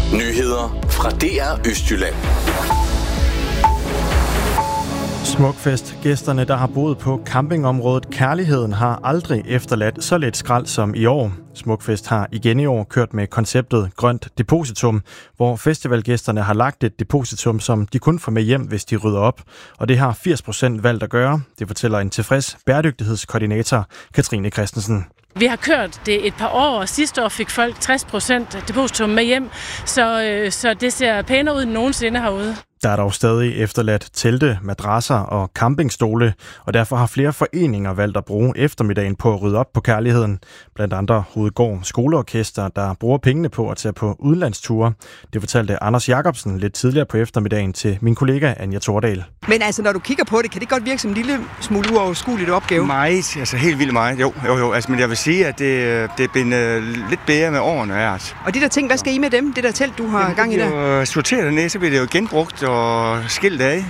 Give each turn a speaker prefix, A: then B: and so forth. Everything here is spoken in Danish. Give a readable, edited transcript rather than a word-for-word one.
A: Nyheder fra DR Østjylland.
B: Smukfest-gæsterne, der har boet på campingområdet Kærligheden, har aldrig efterladt så lidt skrald som i år. Smukfest har igen i år kørt med konceptet Grønt Depositum, hvor festivalgæsterne har lagt et depositum, som de kun får med hjem, hvis de rydder op. Og det har 80% valgt at gøre. Det fortæller en tilfreds bæredygtighedskoordinator, Katrine Christensen.
C: Vi har kørt det et par år, og sidste år fik folk 60% depositum med hjem, så det ser pænere ud end nogensinde herude. Der
B: er dog stadig efterladt telte, madrasser og campingstole, og derfor har flere foreninger valgt at bruge eftermiddagen på at rydde op på Kærligheden. Blandt andre Hovedgård Skoleorkester, der bruger pengene på at tage på udlandsture. Det fortalte Anders Jacobsen lidt tidligere på eftermiddagen til min kollega Anja Tordal.
D: Men altså, når du kigger på det, kan det godt virke som en lille smule uoverskueligt opgave?
E: Meget, altså helt vildt meget. Jo. Altså, men jeg vil sige, at det er blevet lidt bedre med årene. Altså.
D: Og de der ting, hvad skal I med dem? Det der telt, du har gang i der?
E: Sorteret dernede, så bliver det jo genbrugt og skilt af,